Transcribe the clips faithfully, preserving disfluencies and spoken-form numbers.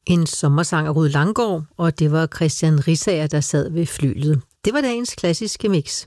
En sommersang af Ruud Langgaard, og det var Christian Risager, der sad ved flylet. Det var dagens klassiske mix.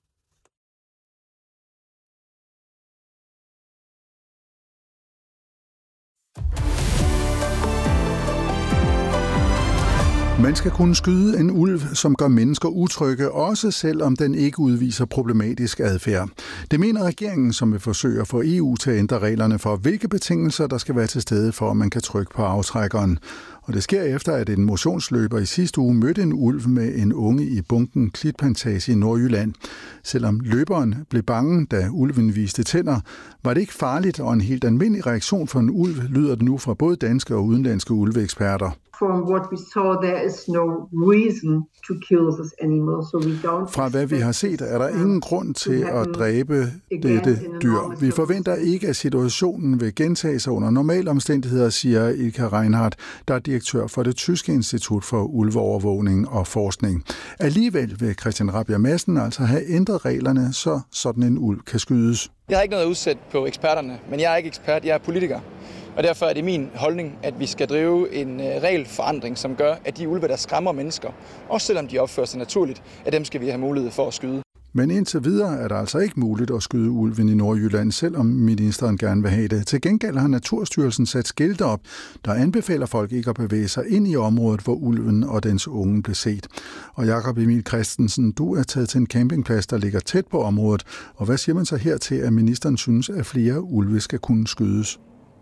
Man skal kunne skyde en ulv, som gør mennesker utrygge, også selvom den ikke udviser problematisk adfærd. Det mener regeringen, som vil forsøge at få E U til at ændre reglerne for, hvilke betingelser der skal være til stede for, at man kan trykke på aftrækkeren. Og det sker efter, at en motionsløber i sidste uge mødte en ulv med en unge i bunken Klitplantage i Nordjylland. Selvom løberen blev bange, da ulven viste tænder, var det ikke farligt, og en helt almindelig reaktion for en ulv lyder det nu fra både danske og udenlandske ulveeksperter. From what we saw, there is no reason to kill this animal, so we don't. Fra hvad vi har set, er der ingen grund til at dræbe dette dyr. Vi forventer ikke, at situationen vil gentage sig under normale omstændigheder, siger Ilka Reinhardt, der er direktør for det tyske institut for ulveovervågning og forskning. Alligevel vil Christian Rabjerg Madsen altså have ændret reglerne, så sådan en ulv kan skydes. Jeg har ikke noget at udsætte på eksperterne, men jeg er ikke ekspert, jeg er politiker. Og derfor er det min holdning, at vi skal drive en regelforandring, som gør, at de ulve, der skræmmer mennesker, også selvom de opfører sig naturligt, at dem skal vi have mulighed for at skyde. Men indtil videre er det altså ikke muligt at skyde ulven i Nordjylland, selvom ministeren gerne vil have det. Til gengæld har Naturstyrelsen sat skilte op, der anbefaler folk ikke at bevæge sig ind i området, hvor ulven og dens unge blev set. Og Jakob Emil Christensen, du er taget til en campingplads, der ligger tæt på området. Og hvad siger man så her til, at ministeren synes, at flere ulve skal kunne skydes?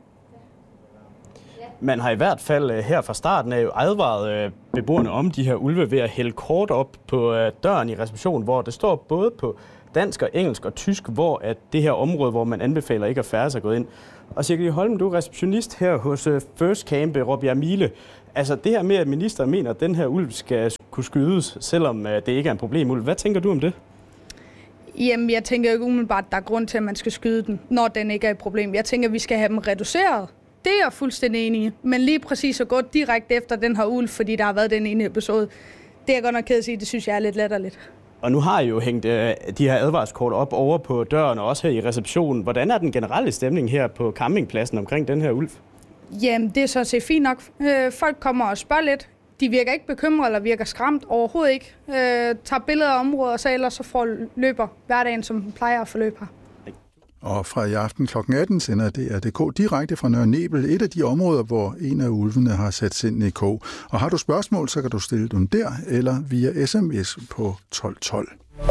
Man har i hvert fald her fra starten af advaret beboerne om de her ulve ved at hælde kort op på døren i receptionen, hvor det står både på dansk og engelsk og tysk, hvor at det her område, hvor man anbefaler ikke at færdes, er gået ind. Og Sigrid Holm, du er receptionist her hos First Camp Råbjerg Mile. Altså det her med, at ministeren mener, at den her ulv skal kunne skydes, selvom det ikke er en problemulv. Hvad tænker du om det? Jamen, jeg tænker ikke umiddelbart, at der er grund til, at man skal skyde den, når den ikke er et problem. Jeg tænker, at vi skal have dem reduceret. Det er jeg fuldstændig enig i. Men lige præcis at gå direkte efter den her ulv, fordi der har været den ene episode, det er jeg godt nok ked at sige, det synes jeg er lidt latterligt. Og nu har I jo hængt øh, de her advarskort op over på døren og også her i receptionen. Hvordan er den generelle stemning her på campingpladsen omkring den her ulv? Jamen, det er så set fint nok. Øh, folk kommer og spørger lidt. De virker ikke bekymret eller virker skræmt overhovedet ikke. Øh, tager billeder af området, og så ellers så får løber hverdagen, som plejer at forløbe her. Og fra i aften klokken atten sender D R punktum d k direkte fra Nørre Nebel, et af de områder, hvor en af ulvene har sat sindene i kog. Og har du spørgsmål, så kan du stille dem der, eller via sms på tolv tolv.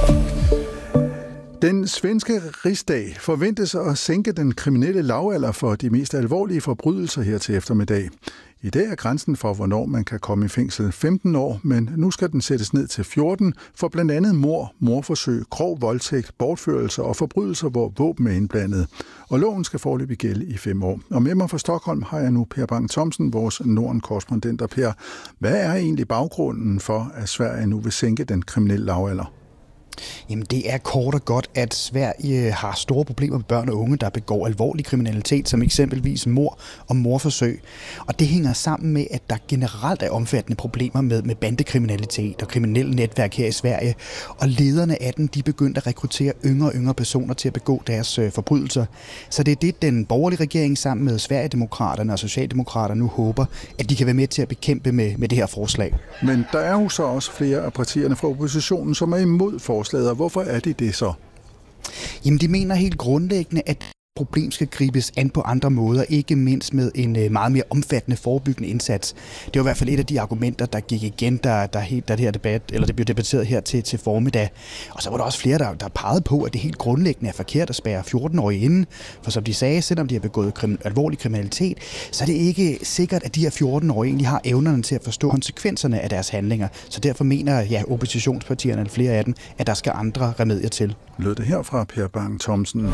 Den svenske rigsdag forventes at sænke den kriminelle lavalder for de mest alvorlige forbrydelser her til eftermiddag. I dag er grænsen for, hvornår man kan komme i fængsel femten år, men nu skal den sættes ned til fjorten for blandt andet mord, mordforsøg, grov voldtægt, bortførelse og forbrydelser, hvor våben er indblandet. Og loven skal foreløbig gælde i fem år. Og med mig fra Stockholm har jeg nu Per Bang Thomsen, vores Norden-korrespondent. Og Per, hvad er egentlig baggrunden for, at Sverige nu vil sænke den kriminelle lavalder? Jamen det er kort og godt, at Sverige har store problemer med børn og unge, der begår alvorlig kriminalitet, som eksempelvis mord og mordforsøg. Og det hænger sammen med, at der generelt er omfattende problemer med, med bandekriminalitet og kriminelle netværk her i Sverige. Og lederne af den, de begyndte at rekruttere yngre og yngre personer til at begå deres øh, forbrydelser. Så det er det, den borgerlige regering sammen med Sverigedemokraterne og Socialdemokraterne nu håber, at de kan være med til at bekæmpe med, med det her forslag. Men der er jo så også flere af partierne fra oppositionen, som er imod forslaget. Hvorfor er det det så? Jamen, de mener helt grundlæggende, at problem skal gribes an på andre måder, ikke mindst med en meget mere omfattende forebyggende indsats. Det var i hvert fald et af de argumenter, der gik igen, der, der, helt, der det her debat, eller det blev debatteret her til, til formiddag. Og så var der også flere, der, der pegede på, at det helt grundlæggende er forkert at spærre fjorten-årige inde. For som de sagde, selvom de har begået krim, alvorlig kriminalitet, så er det ikke sikkert, at de her fjorten-årige egentlig har evnerne til at forstå konsekvenserne af deres handlinger. Så derfor mener ja, oppositionspartierne, eller flere af dem, at der skal andre remedier til. Lød det her fra Per Bang Thomsen.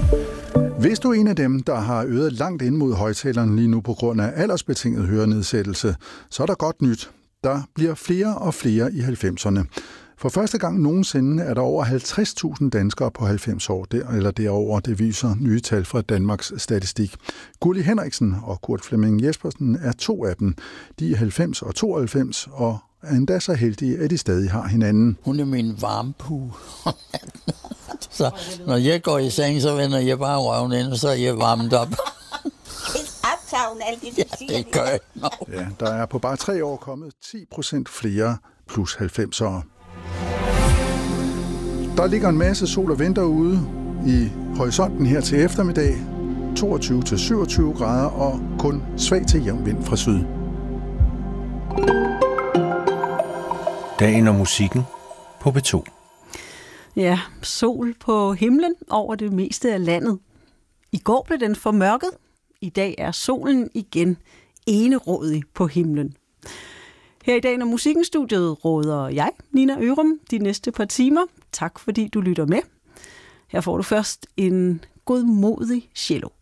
Hvis du er en af dem, der har øret langt ind mod højtaleren lige nu på grund af aldersbetinget hørenedsættelse, så er der godt nyt. Der bliver flere og flere i halvfemserne. For første gang nogensinde er der over halvtreds tusind danskere på halvfems år, der, eller derover, det viser nye tal fra Danmarks Statistik. Gulli Henriksen og Kurt Flemming Jespersen er to af dem. De er halvfems og tooghalvfems, og er endda så heldige, at de stadig har hinanden. Hun er min varmepue. Så når jeg går i seng, så vender jeg bare røven ind, og så er jeg varmet op. It's uptown navn, alt det, du Ja, siger. det gør jeg. No. Ja, der er på bare tre år kommet ti procent flere plus halvfemsere. Der ligger en masse sol og venter ude i horisonten her til eftermiddag. toogtyve til syvogtyve grader og kun svag til jævn vind fra syd. Dagen og musikken på P to. Ja, sol på himlen over det meste af landet. I går blev den formørket. I dag er solen igen enerådig på himlen. Her i Dagen og Musikken-studiet råder jeg, Nina Ørum, de næste par timer. Tak fordi du lytter med. Her får du først en godmodig cello.